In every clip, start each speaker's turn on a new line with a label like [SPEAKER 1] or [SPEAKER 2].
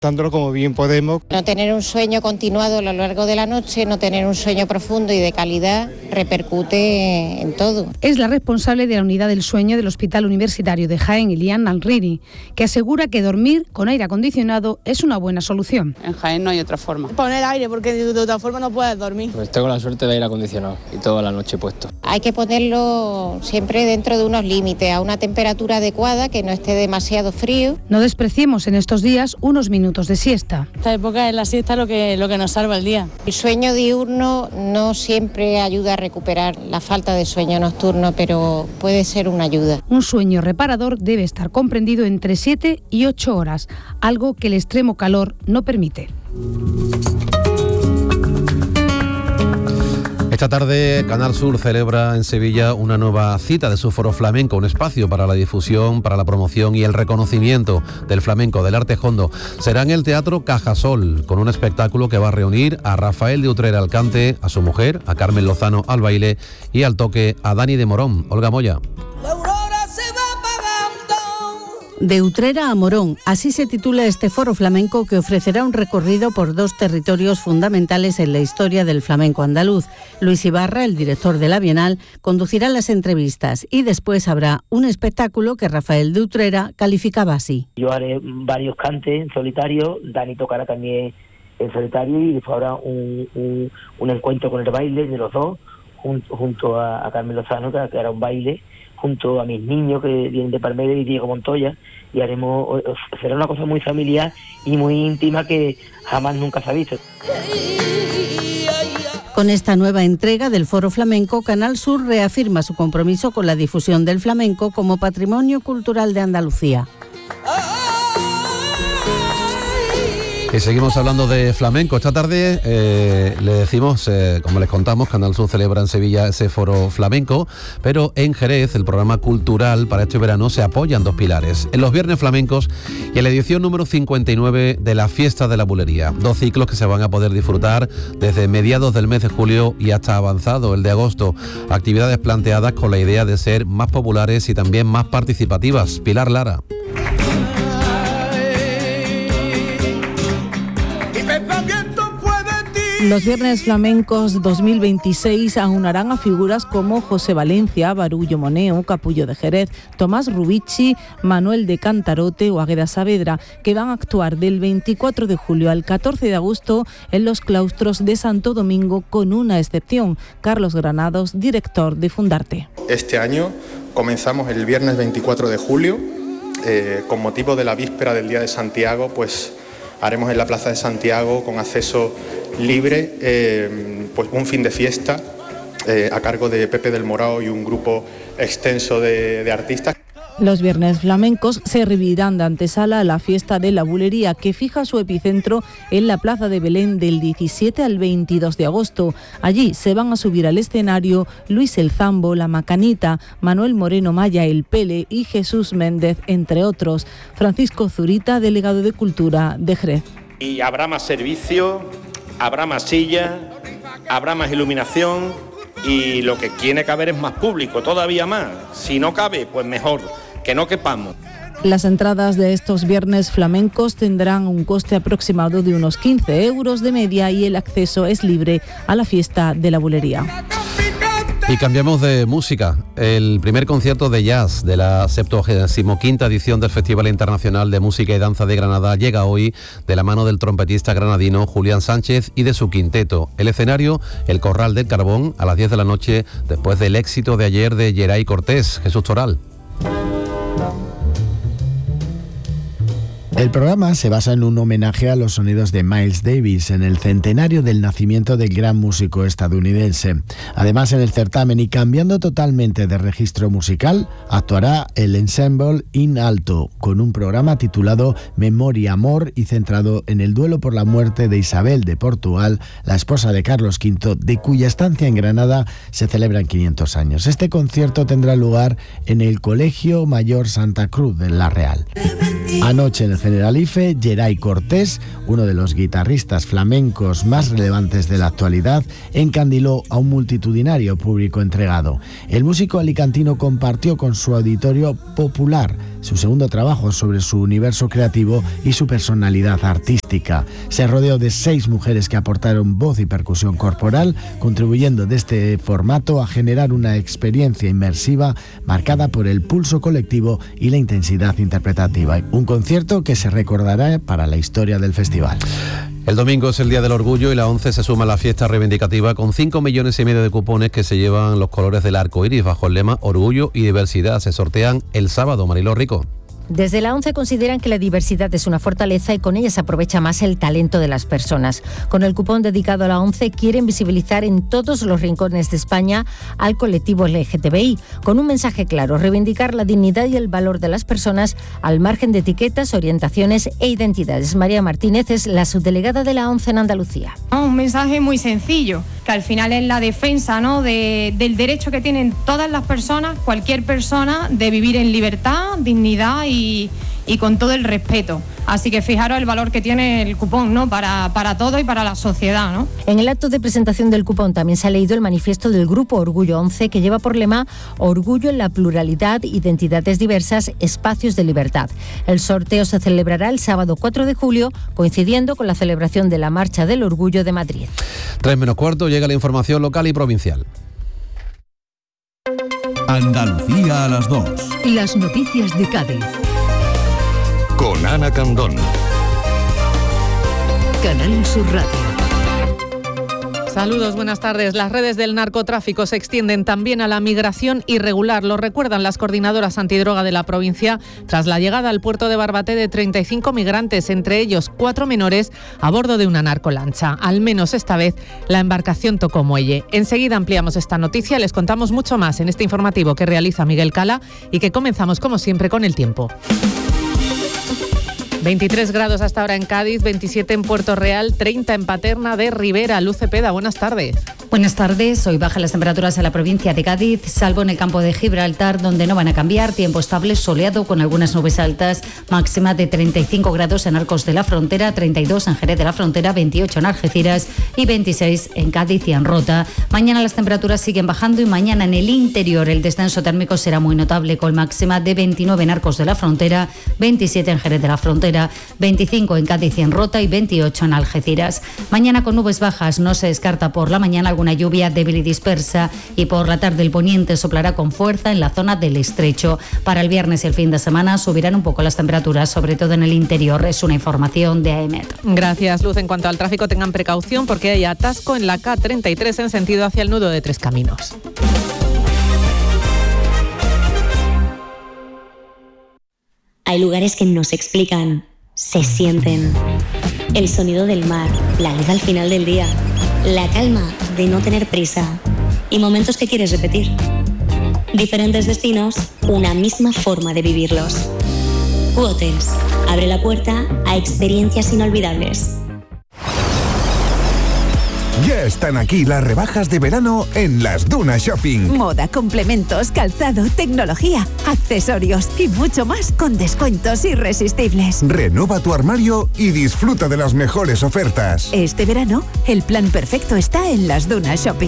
[SPEAKER 1] dándolo como bien podemos.
[SPEAKER 2] No tener un sueño continuado a lo largo de la noche, no tener un sueño profundo y de calidad repercute en todo.
[SPEAKER 3] Es la responsable de la unidad del sueño del Hospital Universitario de Jaén, Elian Alriri, que asegura que dormir con aire acondicionado es una buena solución.
[SPEAKER 4] En Jaén no hay otra forma.
[SPEAKER 5] Poner aire, porque de otra forma no puedes dormir.
[SPEAKER 6] Pues tengo la suerte de aire acondicionado y toda la noche puesto.
[SPEAKER 2] Hay que ponerlo siempre dentro de unos límites, a una temperatura adecuada, que no esté demasiado frío.
[SPEAKER 3] No despreciemos en estos días unos minutos de siesta.
[SPEAKER 5] Esta época es la siesta lo que nos salva el día.
[SPEAKER 2] El sueño diurno no siempre ayuda a recuperar la falta de sueño nocturno, pero puede ser una ayuda.
[SPEAKER 3] Un sueño reparador debe estar comprendido entre 7 y 8 horas, algo que el extremo calor no permite.
[SPEAKER 7] Esta tarde Canal Sur celebra en Sevilla una nueva cita de su Foro Flamenco, un espacio para la difusión, para la promoción y el reconocimiento del flamenco, del arte hondo. Será en el Teatro Cajasol, con un espectáculo que va a reunir a Rafael de Utrera al cante, a su mujer, a Carmen Lozano al baile y al toque a Dani de Morón. Olga Moya.
[SPEAKER 8] De Utrera a Morón, así se titula este foro flamenco que ofrecerá un recorrido por dos territorios fundamentales en la historia del flamenco andaluz. Luis Ibarra, el director de la Bienal, conducirá las entrevistas y después habrá un espectáculo que Rafael de Utrera calificaba así.
[SPEAKER 9] Yo haré varios cantes en solitario, Dani tocará también en solitario y después habrá un encuentro con el baile de los dos, junto a Carmen Lozano, que hará un baile, junto a mis niños que vienen de Palmera y Diego Montoya, y será una cosa muy familiar y muy íntima que jamás nunca se ha visto.
[SPEAKER 8] Con esta nueva entrega del Foro Flamenco, Canal Sur reafirma su compromiso con la difusión del flamenco como patrimonio cultural de Andalucía.
[SPEAKER 7] Y seguimos hablando de flamenco. Esta tarde le decimos, como les contamos, Canal Sur celebra en Sevilla ese foro flamenco, pero en Jerez el programa cultural para este verano se apoya en dos pilares: en los viernes flamencos y en la edición número 59 de la Fiesta de la Bulería. Dos ciclos que se van a poder disfrutar desde mediados del mes de julio y hasta avanzado el de agosto. Actividades planteadas con la idea de ser más populares y también más participativas. Pilar Lara.
[SPEAKER 10] Los Viernes Flamencos 2026 aunarán a figuras como José Valencia, Barullo Moneo, Capullo de Jerez, Tomás Rubici, Manuel de Cantarote o Águeda Saavedra, que van a actuar del 24 de julio al 14 de agosto en los claustros de Santo Domingo, con una excepción: Carlos Granados, director de Fundarte.
[SPEAKER 11] Este año comenzamos el viernes 24 de julio, con motivo de la víspera del Día de Santiago, pues haremos en la Plaza de Santiago, con acceso libre, pues un fin de fiesta a cargo de Pepe del Morao y un grupo extenso de artistas.
[SPEAKER 10] Los Viernes Flamencos servirán de antesala a la Fiesta de la Bulería, que fija su epicentro en la Plaza de Belén del 17 al 22 de agosto. Allí se van a subir al escenario Luis el Zambo, La Macanita, Manuel Moreno Maya, El Pele y Jesús Méndez, entre otros. Francisco Zurita, delegado de Cultura de Jerez.
[SPEAKER 12] Y habrá más servicio, habrá más sillas, habrá más iluminación y lo que tiene que haber es más público, todavía más. Si no cabe, pues mejor, que no quepamos.
[SPEAKER 10] Las entradas de estos Viernes Flamencos tendrán un coste aproximado de unos 15 euros de media y el acceso es libre a la Fiesta de la Bulería.
[SPEAKER 7] Y cambiamos de música. El primer concierto de jazz de la 75ª edición del Festival Internacional de Música y Danza de Granada llega hoy de la mano del trompetista granadino Julián Sánchez y de su quinteto. El escenario, el Corral del Carbón, a las 10 de la noche, después del éxito de ayer de Geray Cortés. Jesús Toral.
[SPEAKER 13] El programa se basa en un homenaje a los sonidos de Miles Davis en el centenario del nacimiento del gran músico estadounidense. Además, en el certamen, y cambiando totalmente de registro musical, actuará el Ensemble in Alto, con un programa titulado Memoria Amor y centrado en el duelo por la muerte de Isabel de Portugal, la esposa de Carlos V, de cuya estancia en Granada se celebran 500 años. Este concierto tendrá lugar en el Colegio Mayor Santa Cruz de La Real. Anoche, en el Generalife, Geray Cortés, uno de los guitarristas flamencos más relevantes de la actualidad, encandiló a un multitudinario público entregado. El músico alicantino compartió con su auditorio popular su segundo trabajo sobre su universo creativo y su personalidad artística. Se rodeó de 6 mujeres que aportaron voz y percusión corporal, contribuyendo de este formato a generar una experiencia inmersiva marcada por el pulso colectivo y la intensidad interpretativa. Un concierto que se recordará para la historia del festival.
[SPEAKER 7] El domingo es el Día del Orgullo y la ONCE se suma a la fiesta reivindicativa con 5,5 millones de cupones que se llevan los colores del arco iris bajo el lema Orgullo y Diversidad. Se sortean el sábado. Mariló Rico.
[SPEAKER 1] Desde la ONCE consideran que la diversidad es una fortaleza y con ella se aprovecha más el talento de las personas. Con el cupón dedicado a la ONCE quieren visibilizar en todos los rincones de España al colectivo LGTBI, con un mensaje claro: reivindicar la dignidad y el valor de las personas al margen de etiquetas, orientaciones e identidades. María Martínez es la subdelegada de la ONCE en Andalucía.
[SPEAKER 4] Un mensaje muy sencillo, que al final es la defensa, ¿no?, del derecho que tienen todas las personas, cualquier persona, de vivir en libertad, dignidad y con todo el respeto. Así que fijaros el valor que tiene el cupón, ¿no?, para todo y para la sociedad, ¿no?
[SPEAKER 1] En el acto de presentación del cupón también se ha leído el manifiesto del Grupo Orgullo 11, que lleva por lema Orgullo en la pluralidad, identidades diversas, espacios de libertad. El sorteo se celebrará el sábado 4 de julio, coincidiendo con la celebración de la Marcha del Orgullo de Madrid.
[SPEAKER 7] 3:45, llega la información local y provincial.
[SPEAKER 14] Andalucía a las 2.
[SPEAKER 15] Las noticias de Cádiz.
[SPEAKER 14] Con Ana Candón.
[SPEAKER 15] Canal Sur Radio.
[SPEAKER 10] Saludos, buenas tardes. Las redes del narcotráfico se extienden también a la migración irregular. Lo recuerdan las coordinadoras antidroga de la provincia tras la llegada al puerto de Barbate de 35 migrantes, entre ellos 4 menores, a bordo de una narcolancha. Al menos esta vez la embarcación tocó muelle. Enseguida ampliamos esta noticia. Les contamos mucho más en este informativo que realiza Miguel Cala y que comenzamos como siempre con el tiempo. 23 grados hasta ahora en Cádiz, 27 en Puerto Real, 30 en Paterna de Ribera. Luz Cepeda, buenas tardes.
[SPEAKER 16] Buenas tardes. Hoy bajan las temperaturas en la provincia de Cádiz, salvo en el campo de Gibraltar, donde no van a cambiar. Tiempo estable, soleado, con algunas nubes altas, máxima de 35 grados en Arcos de la Frontera, 32 en Jerez de la Frontera, 28 en Algeciras y 26 en Cádiz y en Rota. Mañana las temperaturas siguen bajando y mañana en el interior el descenso térmico será muy notable, con máxima de 29 en Arcos de la Frontera, 27 en Jerez de la Frontera, 25 en Cádiz y en Rota y 28 en Algeciras. Mañana con nubes bajas, no se descarta por la mañana alguna lluvia débil y dispersa, y por la tarde el poniente soplará con fuerza en la zona del Estrecho. Para el viernes y el fin de semana subirán un poco las temperaturas, sobre todo en el interior. Es una información de AEMET.
[SPEAKER 10] Gracias, Luz. En cuanto al tráfico, tengan precaución porque hay atasco en la K33 en sentido hacia el nudo de Tres Caminos.
[SPEAKER 17] Hay lugares que no se explican, se sienten. El sonido del mar, la luz al final del día, la calma de no tener prisa y momentos que quieres repetir. Diferentes destinos, una misma forma de vivirlos. Q-Hotels abre la puerta a experiencias inolvidables.
[SPEAKER 14] Ya están aquí las rebajas de verano en Las Dunas Shopping.
[SPEAKER 18] Moda, complementos, calzado, tecnología, accesorios y mucho más con descuentos irresistibles.
[SPEAKER 14] Renueva tu armario y disfruta de las mejores ofertas.
[SPEAKER 18] Este verano, el plan perfecto está en Las Dunas Shopping.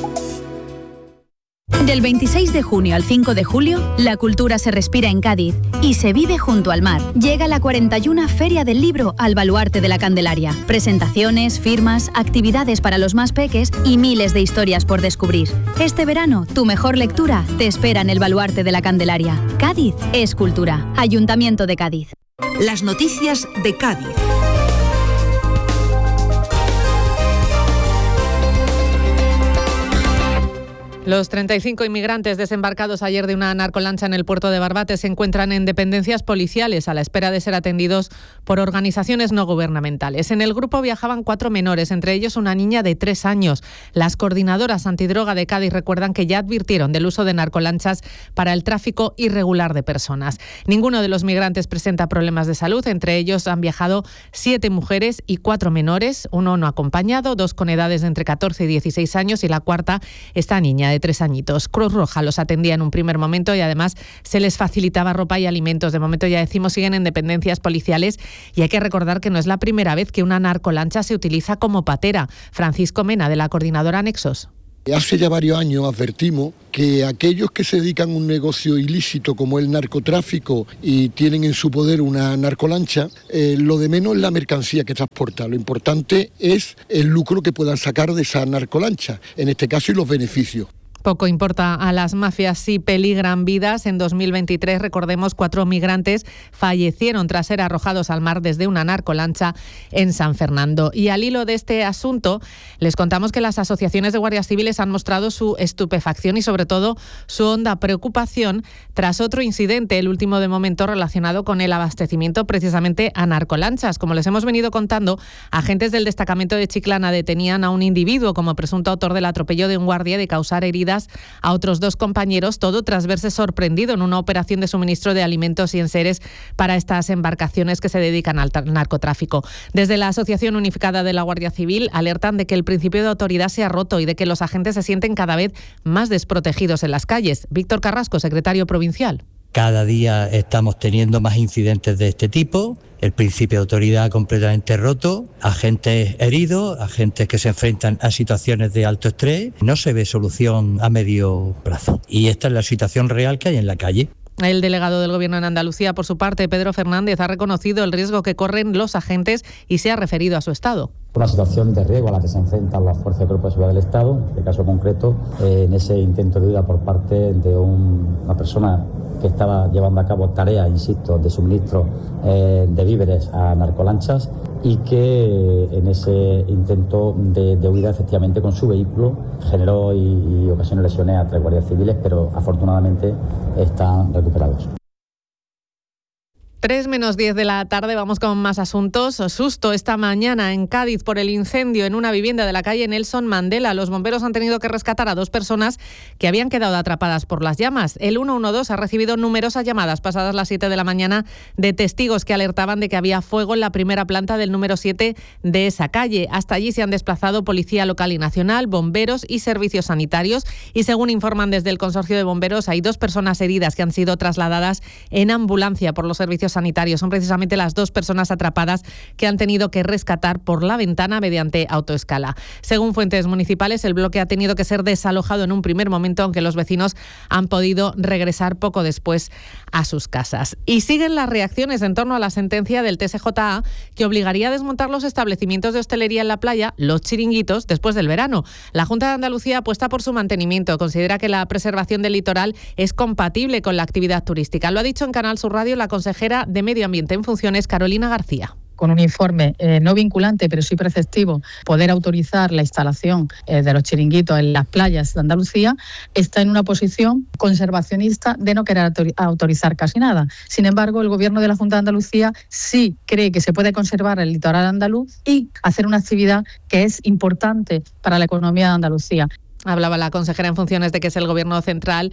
[SPEAKER 19] Del 26 de junio al 5 de julio, la cultura se respira en Cádiz y se vive junto al mar. Llega la 41 Feria del Libro al Baluarte de la Candelaria. Presentaciones, firmas, actividades para los más peques y miles de historias por descubrir. Este verano, tu mejor lectura te espera en el Baluarte de la Candelaria. Cádiz es cultura. Ayuntamiento de Cádiz.
[SPEAKER 18] Las noticias de Cádiz.
[SPEAKER 10] Los 35 inmigrantes desembarcados ayer de una narcolancha en el puerto de Barbate se encuentran en dependencias policiales a la espera de ser atendidos por organizaciones no gubernamentales. En el grupo viajaban 4 menores, entre ellos una niña de 3 años. Las coordinadoras antidroga de Cádiz recuerdan que ya advirtieron del uso de narcolanchas para el tráfico irregular de personas. Ninguno de los migrantes presenta problemas de salud. Entre ellos han viajado 7 mujeres y 4 menores, uno no acompañado, 2 con edades de entre 14 y 16 años y la cuarta, esta niña de
[SPEAKER 20] de 3 añitos. Cruz Roja los atendía en un primer momento y además se les facilitaba ropa y alimentos. De momento, ya decimos, siguen en dependencias policiales y hay que recordar que no es la primera vez que una narcolancha se utiliza como patera. Francisco Mena, de la coordinadora Nexos.
[SPEAKER 21] Hace ya varios años advertimos que aquellos que se dedican a un negocio ilícito como el narcotráfico y tienen en su poder una narcolancha, lo de menos es la mercancía que transporta. Lo importante es el lucro que puedan sacar de esa narcolancha, en este caso, y los beneficios.
[SPEAKER 20] Poco importa a las mafias si peligran vidas. En 2023, recordemos, 4 migrantes fallecieron tras ser arrojados al mar desde una narcolancha en San Fernando. Y al hilo de este asunto, les contamos que las asociaciones de guardias civiles han mostrado su estupefacción y sobre todo su honda preocupación tras otro incidente, el último de momento relacionado con el abastecimiento precisamente a narcolanchas. Como les hemos venido contando, agentes del destacamento de Chiclana detenían a un individuo como presunto autor del atropello de un guardia y de causar heridas a otros 2 compañeros, todo tras verse sorprendido en una operación de suministro de alimentos y enseres para estas embarcaciones que se dedican al narcotráfico. Desde la Asociación Unificada de la Guardia Civil alertan de que el principio de autoridad se ha roto y de que los agentes se sienten cada vez más desprotegidos en las calles. Víctor Carrasco, secretario provincial.
[SPEAKER 22] Cada día estamos teniendo más incidentes de este tipo, el principio de autoridad completamente roto, agentes heridos, agentes que se enfrentan a situaciones de alto estrés. No se ve solución a medio plazo y esta es la situación real que hay en la calle.
[SPEAKER 20] El delegado del Gobierno en Andalucía, por su parte, Pedro Fernández, ha reconocido el riesgo que corren los agentes y se ha referido a su estado.
[SPEAKER 23] Una situación de riesgo a la que se enfrentan las fuerzas y cuerpos de seguridad del Estado, en este caso concreto, en ese intento de huida por parte de una persona que estaba llevando a cabo tareas, insisto, de suministro de víveres a narcolanchas y que en ese intento de huida, efectivamente, con su vehículo generó y ocasionó lesiones a 3 guardias civiles, pero afortunadamente están recuperados.
[SPEAKER 20] 3 menos 10 de la tarde, vamos con más asuntos. Susto esta mañana en Cádiz por el incendio en una vivienda de la calle Nelson Mandela. Los bomberos han tenido que rescatar a 2 personas que habían quedado atrapadas por las llamas. El 112 ha recibido numerosas llamadas pasadas las 7 de la mañana de testigos que alertaban de que había fuego en la primera planta del número 7 de esa calle. Hasta allí se han desplazado policía local y nacional, bomberos y servicios sanitarios. Y según informan desde el Consorcio de Bomberos, hay 2 personas heridas que han sido trasladadas en ambulancia por los servicios sanitarios. Son precisamente las 2 personas atrapadas que han tenido que rescatar por la ventana mediante autoescala. Según fuentes municipales, el bloque ha tenido que ser desalojado en un primer momento, aunque los vecinos han podido regresar poco después a sus casas. Y siguen las reacciones en torno a la sentencia del TSJA que obligaría a desmontar los establecimientos de hostelería en la playa, los chiringuitos, después del verano. La Junta de Andalucía apuesta por su mantenimiento. Considera que la preservación del litoral es compatible con la actividad turística. Lo ha dicho en Canal Sur Radio la consejera de Medio Ambiente en funciones, Carolina García.
[SPEAKER 24] Con un informe no vinculante, pero sí preceptivo, poder autorizar la instalación de los chiringuitos en las playas de Andalucía, está en una posición conservacionista de no querer autorizar casi nada. Sin embargo, el Gobierno de la Junta de Andalucía sí cree que se puede conservar el litoral andaluz y hacer una actividad que es importante para la economía de Andalucía.
[SPEAKER 20] Hablaba la consejera en funciones de que es el Gobierno central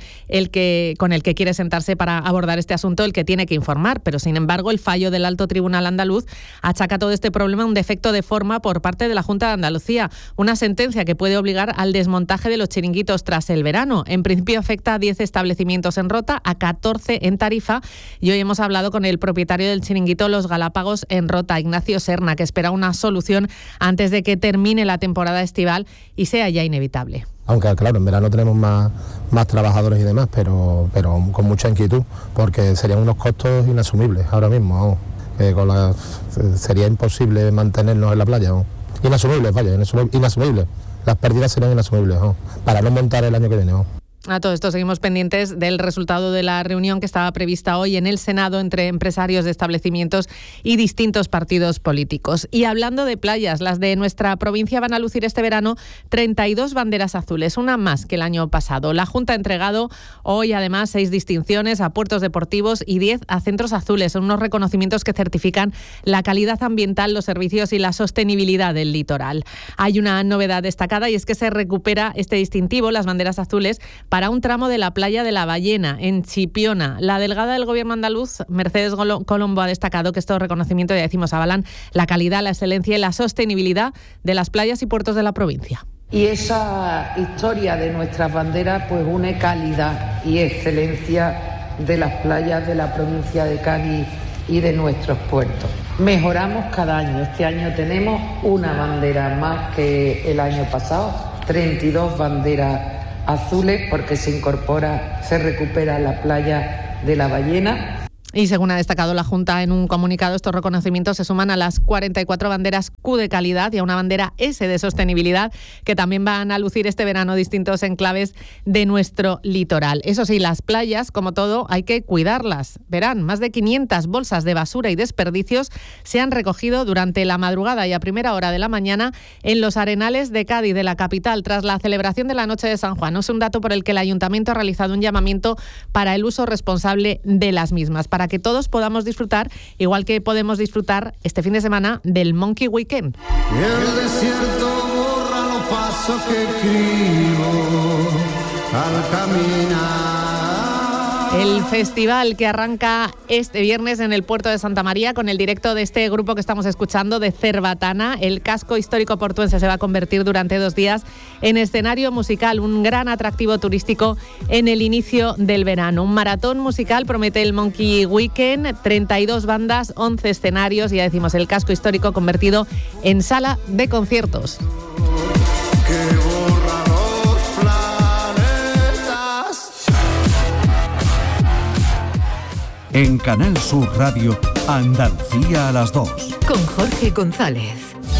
[SPEAKER 20] con el que quiere sentarse para abordar este asunto, el que tiene que informar, pero sin embargo el fallo del Alto Tribunal andaluz achaca todo este problema a un defecto de forma por parte de la Junta de Andalucía, una sentencia que puede obligar al desmontaje de los chiringuitos tras el verano. En principio afecta a 10 establecimientos en Rota, a 14 en Tarifa, y hoy hemos hablado con el propietario del chiringuito Los Galápagos en Rota, Ignacio Serna, que espera una solución antes de que termine la temporada estival y sea ya inevitable.
[SPEAKER 25] Aunque claro, en verano tenemos más trabajadores y demás, pero con mucha inquietud, porque serían unos costos inasumibles ahora mismo, sería imposible mantenernos en la playa, inasumibles, las pérdidas serían inasumibles, para no montar el año que viene.
[SPEAKER 20] A todo esto seguimos pendientes del resultado de la reunión que estaba prevista hoy en el Senado entre empresarios de establecimientos y distintos partidos políticos. Y hablando de playas, las de nuestra provincia van a lucir este verano 32 banderas azules, una más que el año pasado. La Junta ha entregado hoy además 6 distinciones a puertos deportivos y 10 a centros azules. Son unos reconocimientos que certifican la calidad ambiental, los servicios y la sostenibilidad del litoral. Hay una novedad destacada y es que se recupera este distintivo, las banderas azules, para un tramo de la playa de la Ballena, en Chipiona. La delegada del Gobierno andaluz, Mercedes Colombo, ha destacado que estos reconocimientos, ya decimos, avalan la calidad, la excelencia y la sostenibilidad de las playas y puertos de la provincia.
[SPEAKER 2] Y esa historia de nuestras banderas pues une calidad y excelencia de las playas de la provincia de Cádiz y de nuestros puertos. Mejoramos cada año. Este año tenemos una bandera más que el año pasado, 32 banderas azules, porque se recupera la playa de la Ballena.
[SPEAKER 20] Y según ha destacado la Junta en un comunicado, estos reconocimientos se suman a las 44 banderas Q de calidad y a una bandera S de sostenibilidad, que también van a lucir este verano distintos enclaves de nuestro litoral. Eso sí, las playas, como todo, hay que cuidarlas. Verán, más de 500 bolsas de basura y desperdicios se han recogido durante la madrugada y a primera hora de la mañana en los arenales de Cádiz, de la capital, tras la celebración de la Noche de San Juan. Es un dato por el que el Ayuntamiento ha realizado un llamamiento para el uso responsable de las mismas, para que todos podamos disfrutar, igual que podemos disfrutar este fin de semana del Monkey Weekend.
[SPEAKER 3] Y el desierto borra los pasos que escribo al caminar.
[SPEAKER 20] El festival que arranca este viernes en el puerto de Santa María con el directo de este grupo que estamos escuchando, de Cerbatana. El casco histórico portuense se va a convertir durante 2 días en escenario musical, un gran atractivo turístico en el inicio del verano. Un maratón musical promete el Monkey Weekend, 32 bandas, 11 escenarios y ya decimos el casco histórico convertido en sala de conciertos.
[SPEAKER 14] En Canal Sur Radio, Andalucía a las 2.
[SPEAKER 15] Con Jorge González.